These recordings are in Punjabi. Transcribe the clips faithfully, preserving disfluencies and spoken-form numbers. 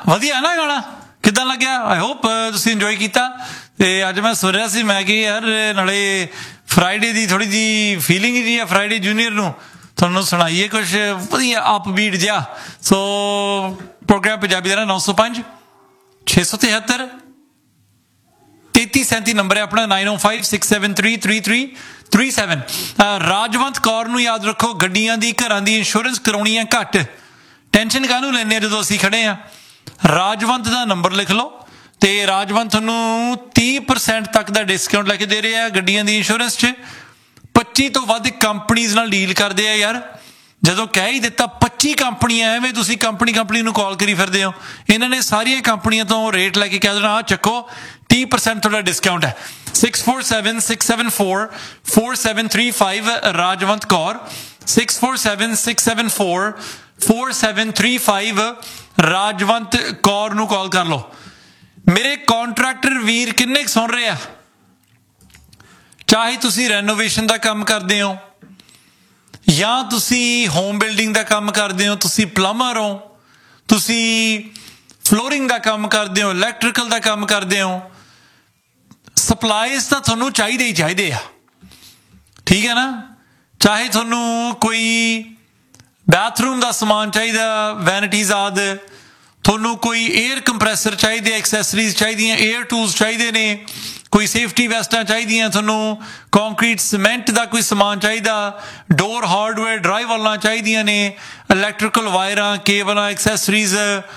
ਵਧੀਆ ਨਾ ਗਾਣਾ ਕਿੱਦਾਂ ਲੱਗਿਆ? ਆਈ ਹੋਪ ਤੁਸੀਂ ਇੰਜੋਏ ਕੀਤਾ। ਤੇ ਅੱਜ ਮੈਂ ਸੁਣ ਰਿਹਾ ਸੀ ਮੈਂ ਕਿ ਯਾਰ ਨਾਲੇ ਫਰਾਈਡੇ ਦੀ ਥੋੜ੍ਹੀ ਜਿਹੀ ਫੀਲਿੰਗ ਜੀ ਆ ਫਰਾਈਡੇ ਜੂਨੀਅਰ ਨੂੰ ਤੁਹਾਨੂੰ ਸੁਣਾਈਏ ਕੁਛ ਵਧੀਆ ਅਪਬੀਟ ਜਿਹਾ। ਸੋ ਪ੍ਰੋਗਰਾਮ ਪੰਜਾਬੀ ਦਾ ਨਾ ਨੌ ਸੌ ਪੰਜ ਛੇ ਸੌ ਤਿਹੱਤਰ ਤੇਤੀ ਸੈਂਤੀ ਨੰਬਰ ਹੈ ਆਪਣਾ ਨਾਈਨ ਓ five six seven three three three three seven. Rajwant Kaur ਨੂੰ ਯਾਦ ਰੱਖੋ, ਗੱਡੀਆਂ ਦੀ ਘਰਾਂ ਦੀ ਇੰਸ਼ੋਰੈਂਸ ਕਰਾਉਣੀ ਹੈ ਘੱਟ, ਟੈਨਸ਼ਨ ਕਾਹਨੂੰ ਲੈਂਦੇ ਹਾਂ ਜਦੋਂ ਅਸੀਂ ਖੜੇ ਹਾਂ। ਰਾਜਵੰਤ ਦਾ ਨੰਬਰ ਲਿਖ ਲਓ ਤੇ ਰਾਜਵੰਤ ਤੁਹਾਨੂੰ ਤੀਹ ਪਰਸੈਂਟ ਤੱਕ ਦਾ ਡਿਸਕਾਊਂਟ ਲੈ ਕੇ ਦੇ ਰਹੇ ਆ ਗੱਡੀਆਂ ਦੀ ਇੰਸ਼ੋਰੈਂਸ 'ਚ। ਪੱਚੀ ਤੋਂ ਵੱਧ ਕੰਪਨੀਜ਼ ਨਾਲ ਡੀਲ ਕਰਦੇ ਆ ਯਾਰ। ਜਦੋਂ ਕਹਿ ਹੀ ਦਿੱਤਾ ਪੱਚੀ ਕੰਪਨੀਆਂ, ਐਵੇਂ ਤੁਸੀਂ ਕੰਪਨੀ ਕੰਪਨੀ ਨੂੰ ਕਾਲ ਕਰੀ ਫਿਰਦੇ ਹੋ। ਇਹਨਾਂ ਨੇ ਸਾਰੀਆਂ ਕੰਪਨੀਆਂ ਤੋਂ ਰੇਟ ਲੈ ਕੇ ਕਹਿ ਦੇਣਾ ਆਹ ਚੱਕੋ ਤੀਹ ਪਰਸੈਂਟ ਤੁਹਾਡਾ ਡਿਸਕਾਊਂਟ ਹੈ। Six four seven six seven four four seven three five Rajwant Kaur, six four seven six seven four four seven three five Rajwant Kaur ਨੂੰ ਕਾਲ ਕਰ ਲਓ। ਮੇਰੇ ਕੰਟਰੈਕਟਰ ਵੀਰ ਕਿੰਨੇ ਕੁ ਸੁਣ ਰਹੇ ਆ? ਚਾਹੇ ਤੁਸੀਂ ਰੈਨੋਵੇਸ਼ਨ ਦਾ ਕੰਮ ਕਰਦੇ ਹੋ ਜਾਂ ਤੁਸੀਂ ਹੋਮ ਬਿਲਡਿੰਗ ਦਾ ਕੰਮ ਕਰਦੇ ਹੋ, ਤੁਸੀਂ ਪਲੰਬਰ ਹੋ, ਤੁਸੀਂ ਫਲੋਰਿੰਗ ਦਾ ਕੰਮ ਕਰਦੇ ਹੋ, ਇਲੈਕਟ੍ਰੀਕਲ ਦਾ ਕੰਮ ਕਰਦੇ ਹੋ, ਸਪਲਾਈਜ਼ ਤਾਂ ਤੁਹਾਨੂੰ ਚਾਹੀਦੇ ਹੀ ਚਾਹੀਦੇ ਆ, ਠੀਕ ਹੈ ਨਾ। ਚਾਹੇ ਤੁਹਾਨੂੰ ਕੋਈ ਬਾਥਰੂਮ ਦਾ ਸਮਾਨ ਚਾਹੀਦਾ, ਵੈਨਿਟੀਜ਼ ਆਦਿ, ਤੁਹਾਨੂੰ ਕੋਈ ਏਅਰ ਕੰਪਰੈਸਰ ਚਾਹੀਦੇ, ਐਕਸੈਸਰੀਜ਼ ਚਾਹੀਦੀਆਂ, ਏਅਰ ਟੂਲਸ ਚਾਹੀਦੇ ਨੇ, ਕੋਈ ਸੇਫਟੀ ਵੈਸਟਾਂ ਚਾਹੀਦੀਆਂ, ਤੁਹਾਨੂੰ ਕੰਕਰੀਟ ਸੀਮੈਂਟ ਦਾ ਕੋਈ ਸਮਾਨ ਚਾਹੀਦਾ, ਡੋਰ ਹਾਰਡਵੇਅਰ ਡਰਾਈਵ ਵਾਲਾਂ ਚਾਹੀਦੀਆਂ ਨੇ, ਇਲੈਕਟ੍ਰੀਕਲ ਵਾਇਰਾਂ, ਕੇਬਲਾਂ, ਐਕਸੈਸਰੀਜ਼,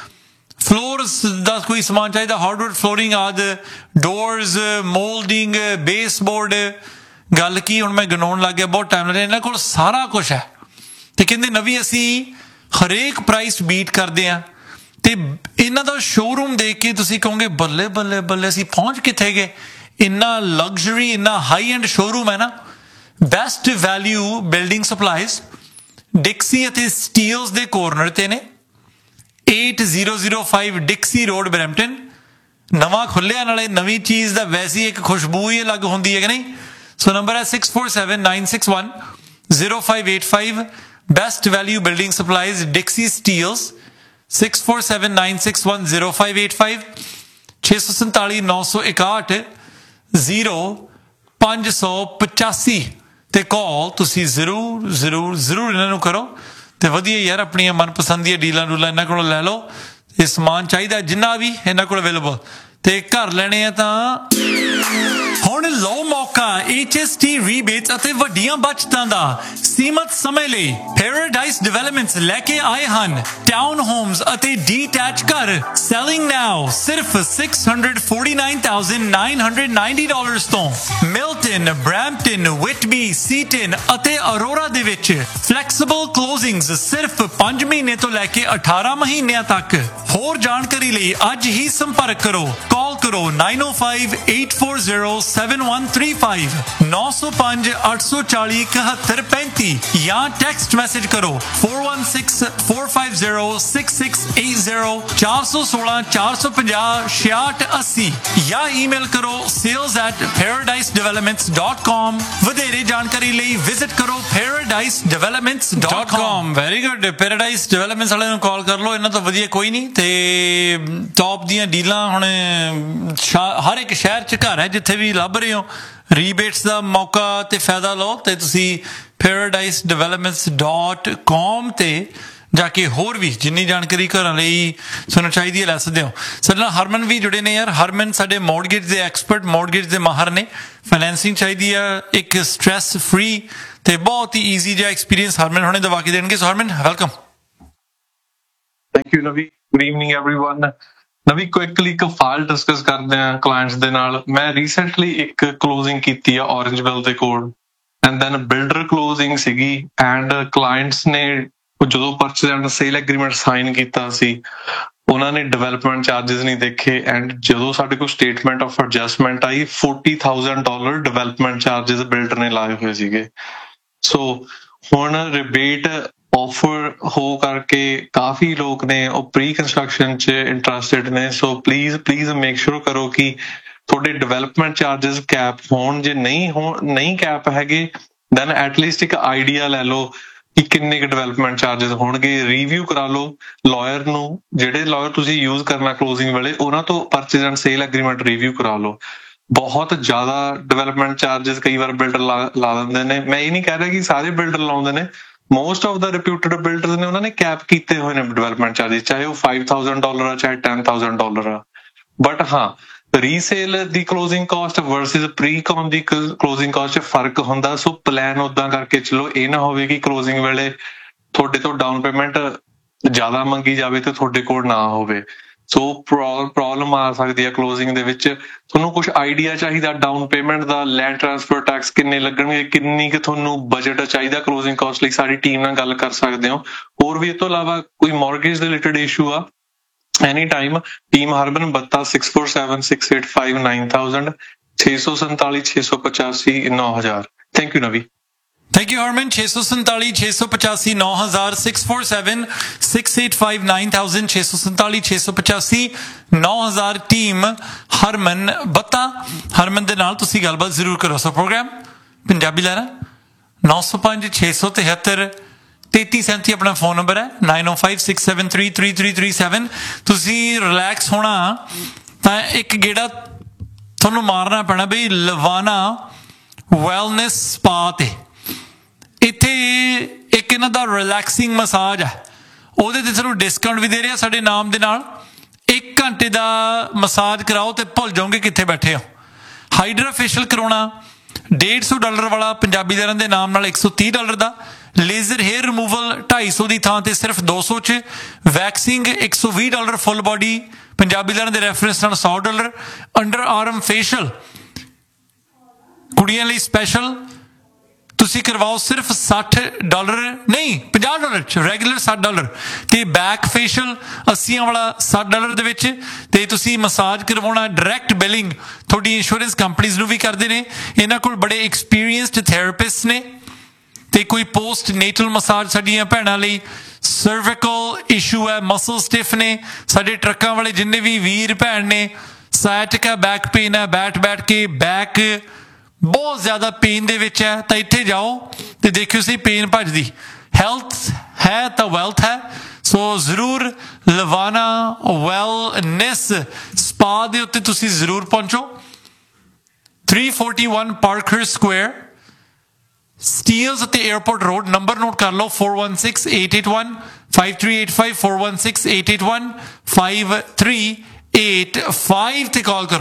ਫਲੋਰਸ ਦਾ ਕੋਈ ਸਮਾਨ ਚਾਹੀਦਾ, ਹਾਰਡਵੁੱਡ ਫਲੋਰਿੰਗ ਆਦਿ, ਡੋਰਸ, ਮੋਲਡਿੰਗ, ਬੇਸਬੋਰਡ। ਗੱਲ ਕੀ ਹੁਣ ਮੈਂ ਗਿਣਾਉਣ ਲੱਗ ਗਿਆ, ਬਹੁਤ ਟਾਈਮ ਲੱਗਿਆ। ਇਹਨਾਂ ਕੋਲ ਸਾਰਾ ਕੁਛ ਹੈ ਤੇ ਕਹਿੰਦੇ ਨਵੀਂ ਅਸੀਂ ਹਰੇਕ ਪ੍ਰਾਈਸ ਬੀਟ ਕਰਦੇ ਹਾਂ। ਤੇ ਇਹਨਾਂ ਦਾ ਸ਼ੋਰੂਮ ਦੇਖ ਕੇ ਤੁਸੀਂ ਕਹੋਗੇ ਬੱਲੇ ਬੱਲੇ ਬੱਲੇ ਅਸੀਂ ਪਹੁੰਚ ਕਿੱਥੇ ਗਏ। ਇੰਨਾ ਲਗਜ਼ਰੀ, ਇੰਨਾ ਹਾਈ ਐਂਡ ਸ਼ੋਰੂਮ ਹੈ ਨਾ। ਬੈਸਟ ਵੈਲਿਊ ਬਿਲਡਿੰਗ ਸਪਲਾਈਜ਼ ਡਿਕਸੀ ਅਤੇ ਸਟੀਲਸ ਦੇ ਕੋਰਨਰ ਤੇ ਨੇ। Eight zero zero five ਡਿਕਸੀ road Brampton. ਨਵਾਂ ਖੁੱਲਿਆ, ਨਾਲੇ ਨਵੀਂ ਚੀਜ਼ ਦਾ ਵੈਸੇ ਇੱਕ ਖੁਸ਼ਬੂ ਹੀ ਅਲੱਗ ਹੁੰਦੀ ਹੈ ਕਿ ਨਹੀਂ। ਸੋ ਨੰਬਰ ਹੈ six four seven nine six one zero five eight five. Best value building supplies ਡਿਕਸੀ Steeles, six four seven nine six one zero five eight five. ਛੇ ਸੌ ਸੰਤਾਲੀ ਨੌ ਸੌ ਇਕਾਹਠ ਜ਼ੀਰੋ ਪੰਜ ਸੌ ਪਚਾਸੀ ਤੇ ਕਾਲ ਤੁਸੀਂ ਜ਼ਰੂਰ ਜ਼ਰੂਰ ਜ਼ਰੂਰ ਇਹਨਾਂ ਨੂੰ ਕਰੋ ਤੇ ਵਧੀਆ ਯਾਰ ਆਪਣੀਆਂ ਮਨਪਸੰਦ ਦੀਆਂ ਡੀਲਾਂ ਡੂਲਾਂ ਇਹਨਾਂ ਕੋਲੋਂ ਲੈ ਲਓ। ਇਹ ਸਮਾਨ ਚਾਹੀਦਾ ਜਿੰਨਾ ਵੀ ਇਹਨਾਂ ਕੋਲ ਅਵੇਲੇਬਲ। ਤੇ ਘਰ ਲੈਣੇ ਆ ਤਾਂ ਹੁਣ ਲਓ ਮੌਕਾ ਐਚ ਐਸ ਟੀ ਰੀਬੇਟਸ ਅਤੇ ਵੱਡੀਆਂ ਬਚਤਾਂ ਦਾ। ਸੀਮਤ ਸਮੇਂ ਲਈ ਪੈਰਾਡਾਈਸ ਡਿਵੈਲਪਮੈਂਟਸ ਲੈ ਕੇ ਆਏ ਹਨ ਟਾਊਨ ਹੋਮਸ ਅਤੇ ਡੀਟੈਚ ਘਰ। ਸੈਲਿੰਗ ਨਾਓ ਸਿਰਫ six hundred forty nine thousand nine hundred ninety dollars ਤੋਂ। ਮਿਲਟਨ, ਬਰੈਂਪਟਨ, ਵਿਟਬੀ, ਸੀਟਨ ਅਤੇ ਅਰੋਰਾ ਦੇ ਵਿੱਚ ਫਲੈਕਸੀਬਲ ਕਲੋਜ਼ਿੰਗਸ ਸਿਰਫ ਪੰਜ ਮਹੀਨੇ ਤੋਂ ਲੈ ਕੇ ਅਠਾਰਾਂ ਮਹੀਨਿਆਂ ਤੱਕ। ਹੋਰ ਜਾਣਕਾਰੀ ਲਈ ਅੱਜ ਹੀ ਸੰਪਰਕ ਕਰੋ। ਕਾਲ ਕਰੋ ਨਾਈਨ ਓ five eight four zero seven one three five, ਨੌ ਸੌ ਪੰਜ ਅੱਠ ਸੌ ਚਾਲੀ ਇਕਹੱਤਰ ਪੈਂਤੀ ਜਾਂ ਟੈਕਸਟ ਮੈਸੇਜ ਕਰੋ four one six four five zero six six eight zero, ਚਾਰ ਸੌ ਸੋਲਾਂ ਚਾਰ ਸੌ ਪੰਜਾਹ ਛਿਆਹਠ ਅੱਸੀ ਜਾਂ ਈਮੇਲ ਕਰੋ sales at paradise developments dot com। ਵਧੇਰੇ ਜਾਣਕਾਰੀ ਲਈ ਵਿਜ਼ਿਟ ਕਰੋ paradise developments dot com। Very good. ਪੈਰਾਡਾਈਸ developments ਵਾਲਿਆਂ ਨੂੰ ਕਾਲ ਕਰ ਲਓ, ਇਹਨਾਂ ਤੋਂ ਵਧੀਆ ਕੋਈ ਨਹੀਂ। ਤੇ ਟੌਪ ਦੀਆਂ ਡੀਲਾਂ ਹੁਣ ਹਰ ਇੱਕ ਸ਼ਹਿਰ 'ਚ ਘਰ ਹੈ ਜਿੱਥੇ ਵੀ ਲੱਭ ਰਹੇ ਹੋ। ਰੀਬੇਟਸ ਦਾ ਮੌਕਾ ਤੇ ਫਾਇਦਾ ਲਓ ਤੇ ਤੁਸੀਂ ਪੈਰਾਡਾਈਸ ਡਿਵੈਲਪਮੈਂਟਸ ਡਾਟ ਕਾਮ ਤੇ ਜਾ ਕੇ ਹੋਰ ਵੀ ਜਿੰਨੀ ਜਾਣਕਾਰੀ ਘਰਾਂ ਲਈ ਤੁਹਾਨੂੰ ਚਾਹੀਦੀ ਹੈ ਲੈ ਸਕਦੇ ਹੋ। ਸਾਡੇ ਨਾਲ ਹਰਮਨ ਵੀ ਜੁੜੇ ਨੇ ਯਾਰ। ਹਰਮਨ ਸਾਡੇ ਮੌਰਗੇਜ ਦੇ ਐਕਸਪਰਟ, ਮੌਰਗੇਜ ਦੇ ਮਾਹਰ ਨੇ। ਫਾਈਨੈਂਸਿੰਗ ਚਾਹੀਦੀ ਆ ਇੱਕ ਸਟ੍ਰੈਸ ਫਰੀ ਤੇ ਬਹੁਤ ਹੀ ਈਜ਼ੀ ਜਿਹਾ ਐਕਸਪੀਰੀਅੰਸ ਹਰਮਨ ਹੁਣੇ ਦਵਾ ਕੇ ਦੇਣਗੇ। ਸੋ ਹਰਮਨ ਵੈਲਕਮ। ਥੈਂਕ ਯੂ ਨਵੀ। Good evening everyone. ਨਵੀ ਕੁਇਕਲੀ ਇੱਕ ਫਾਈਲ ਡਿਸਕਸ ਕਰਦੇ ਆ ਕਲਾਇੰਟਸ ਦੇ ਨਾਲ। ਮੈਂ ਰੀਸੈਂਟਲੀ ਇੱਕ ਕਲੋਜ਼ਿੰਗ ਕੀਤੀ ਆ ਔਰੰਜਵਿਲ ਦੇ ਕੋਲ ਐਂਡ ਦੈਨ ਬਿਲਡਰ ਕਲੋਜ਼ਿੰਗ ਸੀਗੀ ਐਂਡ ਕਲਾਇੰਟਸ ਨੇ ਜਦੋਂ purchase and sale agreement sign ਕੀਤਾ ਸੀ ਉਹਨਾਂ ਨੇ ਡਿਵੈਲਪਮੈਂਟ ਚਾਰਜਿਸ ਨਹੀਂ ਦੇਖੇ ਐਂਡ ਜਦੋਂ ਸਾਡੇ ਕੋਲ statement of adjustment I forty thousand dollar development charges builder ਨੇ ਲਾਏ ਹੋਏ ਸੀਗੇ। ਸੋ ਹੁਣ ਰਿਬੇਟ ਆਫਰ ਹੋ ਕਰਕੇ ਕਾਫੀ ਲੋਕ ਨੇ ਉਹ ਪ੍ਰੀ ਕੰਸਟਰਕਸ਼ਨ 'ਚ ਇੰਟਰਸਟਿਡ ਨੇ। So please please make sure ਕਰੋ ਕਿ ਤੁਹਾਡੇ ਡਿਵੈਲਪਮੈਂਟ ਚਾਰਜਿਸ ਕੈਪ ਹੋਣ। ਜੇ ਨਹੀਂ ਹੋ ਨਹੀਂ ਕੈਪ ਹੈਗੇ ਦੈਨ ਐਟਲੀਸਟ ਇੱਕ ਆਈਡੀਆ ਲੈ ਲਓ ਕਿ ਕਿੰਨੇ ਕੁ ਡਿਵੈਲਪਮੈਂਟ ਚਾਰजेस ਹੋਣਗੇ। ਰਿਵਿਊ ਕਰਾ ਲਓ ਲਾਇਰ ਨੂੰ, ਜਿਹੜੇ ਲਾਇਰ ਤੁਸੀਂ ਯੂਜ਼ ਕਰਨਾ ਕਲੋਜ਼ਿੰਗ ਵੇਲੇ ਉਹਨਾਂ ਤੋਂ purchase and sale agreement review ਕਰਾ ਲਓ। ਬਹੁਤ ਜ਼ਿਆਦਾ ਡਿਵੈਲਪਮੈਂਟ ਚਾਰजेस ਕਈ ਵਾਰ ਬਿਲਡਰ ਲਾ ਲਾ ਦਿੰਦੇ ਨੇ। ਮੈਂ ਇਹ ਨਹੀਂ ਕਹਿ ਰਿਹਾ ਕਿ ਸਾਰੇ ਬਿਲਡਰ ਲਾਉਂਦੇ ਨੇ, most of the reputed builders ਨੇ ਉਹਨਾਂ ਨੇ ਕੈਪ ਕੀਤੇ ਹੋਏ ਨੇ ਡਿਵੈਲਪਮੈਂਟ ਚਾਰजेस, ਚਾਹੇ ਉਹ five thousand ਡਾਲਰ ਆ ਚਾਹੇ ten thousand ਡਾਲਰ ਆ। ਬਟ ਹਾਂ, ਰੀਸੇਲ ਦੀ ਕਲੋਜ਼ਿੰਗ ਕਾਸਟ ਵਰਸਸ ਪ੍ਰੀ ਕੌਨ ਦੀ ਕਲੋਜ਼ਿੰਗ ਕਾਸਟ 'ਚ ਫਰਕ ਹੁੰਦਾ। ਸੋ ਪਲਾਨ ਉਦਾਂ ਕਰਕੇ ਚਲੋ, ਇਹ ਨਾ ਹੋਵੇ ਕਿ ਕਲੋਜ਼ਿੰਗ ਵੇਲੇ ਤੁਹਾਡੇ ਤੋਂ ਡਾਊਨ ਪੇਮੈਂਟ ਜ਼ਿਆਦਾ ਮੰਗੀ ਜਾਵੇ ਤੇ ਤੁਹਾਡੇ ਕੋਲ ਨਾ ਹੋਵੇ। ਸੋ ਪ੍ਰੋਬਲਮ ਆ ਸਕਦੀ ਹੈ ਕਲੋਜ਼ਿੰਗ ਦੇ ਵਿੱਚ। ਤੁਹਾਨੂੰ ਕੁਝ ਆਈਡੀਆ ਚਾਹੀਦਾ ਡਾਊਨ ਪੇਮੈਂਟ ਦਾ, ਲੈਂਡ ਟਰਾਂਸਫਰ ਟੈਕਸ ਕਿੰਨੇ ਲੱਗਣਗੇ, ਕਿੰਨੀ ਕਿ ਤੁਹਾਨੂੰ ਬਜਟ ਚਾਹੀਦਾ ਕਲੋਜ਼ਿੰਗ ਕਾਸਟ ਲਈ, ਸਾਡੀ ਟੀਮ ਨਾਲ ਗੱਲ ਕਰ ਸਕਦੇ ਹੋ। ਹੋਰ ਵੀ ਇਹ ਤੋਂ ਇਲਾਵਾ ਕੋਈ ਮੌਰਗੇਜ ਦੇ ਰਿਲੇਟਡ ਇਸ਼ੂ ਆ, any time team ਹਰਬਨ ਬੱਤਾ six four seven six eight five nine thousand ਛੇ ਸੌ ਸੰਤਾਲੀ ਛੇ ਸੌ ਪਚਾਸੀ ਨੌ ਹਜ਼ਾਰ। ਥੈਂਕ ਯੂ ਨਵੀ। ਥੈਂਕ ਯੂ ਹਰਮਨ। ਛੇ ਸੌ ਸੰਤਾਲੀ ਛੇ ਸੌ ਪਚਾਸੀ ਨੌ ਹਜ਼ਾਰ six four seven six eight five nine thousand ਛੇ ਸੌ ਸੰਤਾਲੀ ਛੇ ਸੌ ਪਚਾਸੀ ਨੌ ਹਜ਼ਾਰ ਟੀਮ ਹਰਮਨ ਬੱਤਾ। ਹਰਮਨ ਦੇ ਨਾਲ ਤੁਸੀਂ ਗੱਲਬਾਤ ਜ਼ਰੂਰ ਕਰੋ। ਸੋ ਪ੍ਰੋਗਰਾਮ ਪੰਜਾਬੀ ਲਹਿਰਾਂ ਨੌ ਸੌ ਪੰਜ ਛੇ ਸੌ ਤਿਹੱਤਰ ਤੇਤੀ ਸੈਂਤੀ ਆਪਣਾ ਫੋਨ ਨੰਬਰ ਹੈ, nine oh five six seven three three three three seven। ਤੁਸੀਂ ਰਿਲੈਕਸ ਹੋਣਾ ਤਾਂ ਇੱਕ ਗੇੜਾ ਤੁਹਾਨੂੰ ਮਾਰਨਾ ਪੈਣਾ ਬਈ ਲਵਾਨਾ ਵੈਲਨੈਸ ਸਪਾ ਤੇ। ਇੱਥੇ ਇੱਕ ਇਹਨਾਂ ਦਾ ਰਿਲੈਕਸਿੰਗ ਮਸਾਜ ਹੈ, ਉਹਦੇ ਤੇ ਤੁਹਾਨੂੰ ਡਿਸਕਾਊਂਟ ਵੀ ਦੇ ਰਿਹਾ ਸਾਡੇ ਨਾਮ ਦੇ ਨਾਲ। ਇੱਕ ਘੰਟੇ ਦਾ ਮਸਾਜ ਕਰਾਓ ਤੇ ਭੁੱਲ ਜਾਓਗੇ ਕਿੱਥੇ ਬੈਠੇ ਹੋ। ਹਾਈਡਰਾ ਫੇਸ਼ੀਅਲ ਕਰਾਉਣਾ ਡੇਢ ਸੌ ਡਾਲਰ ਵਾਲਾ ਪੰਜਾਬੀ ਲਹਿਰਾਂ ਦੇ ਨਾਮ ਨਾਲ ਇੱਕ ਸੌ ਤੀਹ ਡਾਲਰ ਦਾ। ਲੇਜ਼ਰ ਹੇਅਰ ਰਿਮੂਵਲ ਢਾਈ ਸੌ ਦੀ ਥਾਂ ਤੇ ਸਿਰਫ ਦੋ ਸੌ 'ਚ। ਵੈਕਸਿੰਗ ਇੱਕ ਸੌ ਵੀਹ ਡਾਲਰ ਫੁੱਲ ਬੋਡੀ ਪੰਜਾਬੀ ਲਹਿਰਾਂ ਦੇ ਰੈਫਰੈਂਸ ਨਾਲ ਸੌ ਡਾਲਰ। ਅੰਡਰ ਆਰਮ ਫੇਸ਼ੀਅਲ ਕੁੜੀਆਂ ਲਈ ਸਪੈਸ਼ਲ ਤੁਸੀਂ ਕਰਵਾਓ ਸਿਰਫ ਸੱਠ ਡਾਲਰ ਨਹੀਂ ਪੰਜਾਹ ਡਾਲਰ 'ਚ, ਰੈਗੂਲਰ ਸੱਠ ਡਾਲਰ। ਤੇ ਬੈਕ ਫੇਸ਼ੀਅਲ ਅੱਸੀਆਂ ਵਾਲਾ ਸੱਠ ਡਾਲਰ ਦੇ ਵਿੱਚ। ਤੇ ਤੁਸੀਂ ਮਸਾਜ ਕਰਵਾਉਣਾ ਡਾਇਰੈਕਟ ਬਿਲਿੰਗ ਤੁਹਾਡੀ ਇੰਸ਼ੋਰੈਂਸ ਕੰਪਨੀਜ਼ ਨੂੰ ਵੀ ਕਰਦੇ ਨੇ। ਇਹਨਾਂ ਕੋਲ ਬੜੇ ਐਕਸਪੀਰੀਅੰਸਡ ਥੈਰੇਪਿਸਟ ਨੇ। ਤੇ ਕੋਈ ਪੋਸਟ ਨੇਟਲ ਮਸਾਜ ਸਾਡੀਆਂ ਭੈਣਾਂ ਲਈ, ਸਰਵਿਕਲ ਇਸ਼ੂ ਹੈ, ਮਸਲ ਸਟਿਫ ਨੇ, ਸਾਡੇ ਟਰੱਕਾਂ ਵਾਲੇ ਜਿੰਨੇ ਵੀ ਵੀਰ ਭੈਣ ਨੇ, ਸਾਇਟਿਕਾ ਬੈਕ ਪੇਨ ਹੈ, ਬੈਠ ਬੈਠ ਕੇ ਬੈਕ ਬਹੁਤ ਜ਼ਿਆਦਾ ਪੇਨ ਦੇ ਵਿੱਚ ਹੈ, ਤਾਂ ਇੱਥੇ ਜਾਓ ਤੇ ਦੇਖਿਓ ਸਹੀ ਪੇਨ ਭੱਜਦੀ। ਹੈਲਥ ਹੈ ਤਾਂ ਵੈਲਥ ਹੈ। ਸੋ ਜ਼ਰੂਰ ਲਵਾਨਾ ਵੈਲਨੈਸ ਸਪਾ ਦੇ ਉੱਤੇ ਤੁਸੀਂ ਜ਼ਰੂਰ ਪਹੁੰਚੋ। three forty-one Parker Square Steeles ਅਤੇ 에어ਪੋਰਟ ਰੋਡ। ਨੰਬਰ ਨੋਟ ਕਰ ਲਓ four one six eight eight one five three eight five four one six eight eight one five three eight five ਤੇ ਕਾਲ ਕਰੋ।